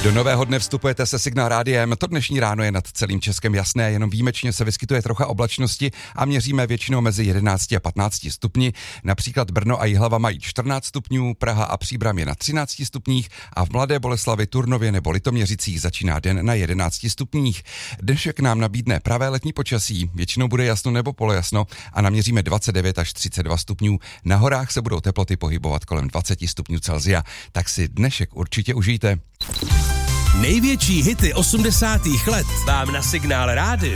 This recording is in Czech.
Do nového dne vstupujete se Signál rádiem. To dnešní ráno je nad celým Českem jasné, jenom výjimečně se vyskytuje trocha oblačnosti a měříme většinou mezi 11 a 15 stupni. Například Brno a Jihlava mají 14 stupňů, Praha a Příbram je na 13 stupních a v Mladé Boleslavi, Turnově nebo Litoměřicích začíná den na 11 stupních. Dnešek nám nabídne pravé letní počasí, většinou bude jasno nebo polojasno a naměříme 29 až 32 stupňů. Na horách se budou teploty pohybovat kolem 20 stupňů Celsia, tak si dnešek určitě užijte. Největší hity 80. let vám na Signál rádiu